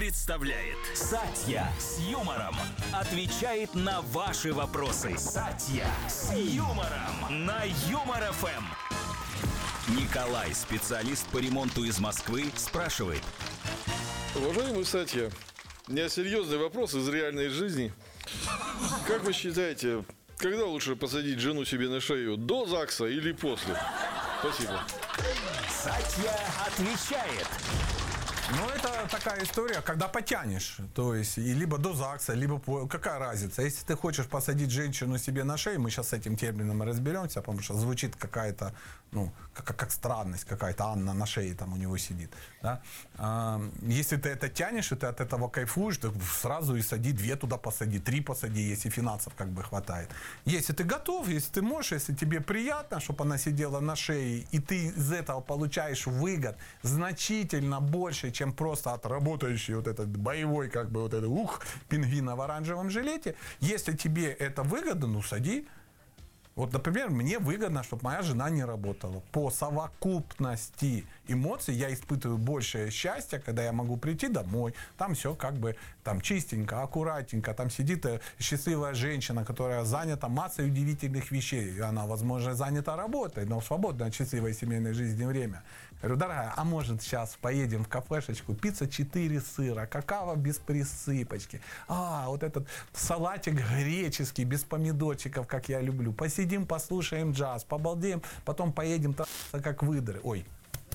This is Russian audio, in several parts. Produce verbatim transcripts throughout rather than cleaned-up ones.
представляет Сатья с юмором. Отвечает на ваши вопросы. Сатья с юмором на Юмор эф эм. Николай, специалист по ремонту из Москвы, спрашивает. Уважаемый Сатья, у меня серьезный вопрос из реальной жизни. Как вы считаете, когда лучше посадить жену себе на шею, до ЗАГСа или после? Спасибо. Сатья отвечает. Ну, это такая история, когда потянешь. То есть, и либо до ЗАГСа, либо... по- Какая разница? Если ты хочешь посадить женщину себе на шею, мы сейчас с этим термином разберемся, потому что звучит какая-то, ну, как, как странность какая-то. Анна на шее там у него сидит. Да? А, если ты это тянешь, и ты от этого кайфуешь, то сразу и сади, две туда посади, три посади, если финансов как бы хватает. Если ты готов, если ты можешь, если тебе приятно, чтобы она сидела на шее, и ты из этого получаешь выгод значительно больше, чем просто от работающей вот этот боевой, как бы вот этот ух, пингвина в оранжевом жилете. Если тебе это выгодно, ну сади. Вот, например, мне выгодно, чтобы моя жена не работала. По совокупности эмоций я испытываю большее счастье, когда я могу прийти домой. Там все как бы там чистенько, аккуратненько. Там сидит счастливая женщина, которая занята массой удивительных вещей. Она, возможно, занята работой, но в свободное от счастливой семейной жизни время. Говорю, дорогая, а может сейчас поедем в кафешечку, пицца четыре сыра, какао без присыпочки. А, вот этот салатик греческий, без помидорчиков, как я люблю. Посидим. Сидим, послушаем джаз, побалдеем, потом поедем трахаться как выдры. Ой.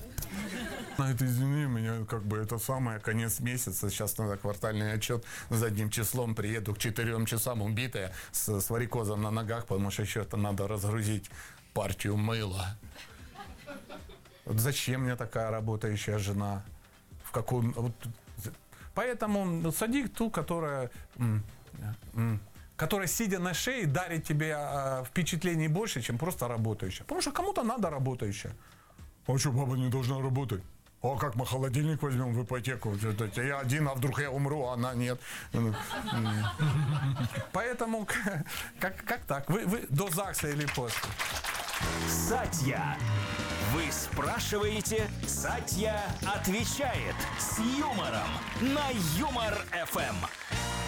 На это извини, меня как бы это самое, конец месяца, сейчас надо квартальный отчет задним числом, приеду к четырем часам убитая, с, с варикозом на ногах, потому что еще это надо разгрузить партию мыла. Вот зачем мне такая работающая жена? В каком... Вот, поэтому сади ту, которая... М, м, которая, сидя на шее, дарит тебе э, впечатлений больше, чем просто работающая. Потому что кому-то надо работающая. А что, баба не должна работать? А как мы холодильник возьмем в ипотеку? Я один, а вдруг я умру, а она нет. Поэтому, как, как так? Вы, вы до ЗАГСа или после? Сатья. Вы спрашиваете, Сатья отвечает с юмором на Юмор эф эм.